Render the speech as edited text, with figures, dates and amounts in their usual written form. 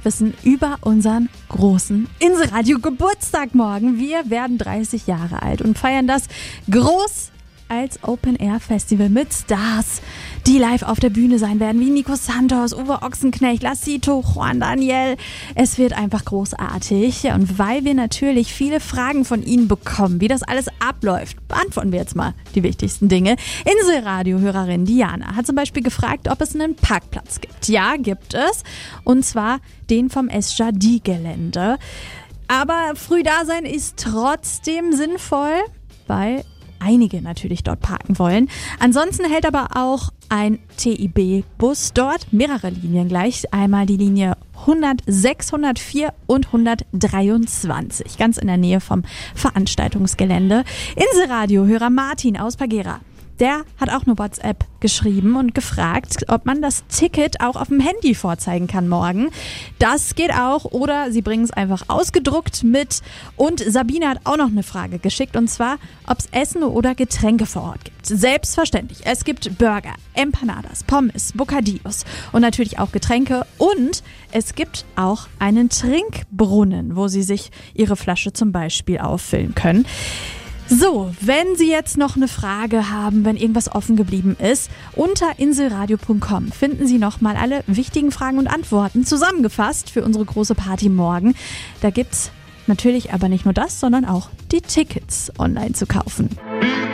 wissen über unseren großen Insel-Radio-Geburtstag morgen. Wir werden 30 Jahre alt und feiern das groß als Open-Air-Festival mit Stars, die live auf der Bühne sein werden, wie Nico Santos, Uwe Ochsenknecht, Lassito, Juan Daniel. Es wird einfach großartig. Und weil wir natürlich viele Fragen von Ihnen bekommen, wie das alles abläuft, beantworten wir jetzt mal die wichtigsten Dinge. Insel-Radio-Hörerin Diana hat zum Beispiel gefragt, ob es einen Parkplatz gibt. Ja, gibt es. Und zwar den vom Esjadi-Gelände. Aber früh da sein ist trotzdem sinnvoll, weil einige natürlich dort parken wollen. Ansonsten hält aber auch ein TIB-Bus dort, mehrere Linien gleich. Einmal die Linie 106, 104 und 123, ganz in der Nähe vom Veranstaltungsgelände. Insel-Radio-Hörer Martin aus Pagera, der hat auch eine WhatsApp geschrieben und gefragt, ob man das Ticket auch auf dem Handy vorzeigen kann morgen. Das geht auch, oder sie bringen es einfach ausgedruckt mit. Und Sabine hat auch noch eine Frage geschickt, und zwar, ob es Essen oder Getränke vor Ort gibt. Selbstverständlich, es gibt Burger, Empanadas, Pommes, Bocadillos und natürlich auch Getränke. Und es gibt auch einen Trinkbrunnen, wo sie sich ihre Flasche zum Beispiel auffüllen können. So, wenn Sie jetzt noch eine Frage haben, wenn irgendwas offen geblieben ist, unter inselradio.com finden Sie nochmal alle wichtigen Fragen und Antworten zusammengefasst für unsere große Party morgen. Da gibt's natürlich aber nicht nur das, sondern auch die Tickets online zu kaufen.